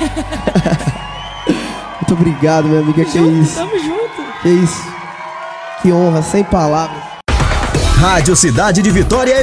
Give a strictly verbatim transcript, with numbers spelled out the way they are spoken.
Muito obrigado, minha amiga. Que junto, isso? Tamo junto. Que isso? Que honra, sem palavras. Rádio Cidade de Vitória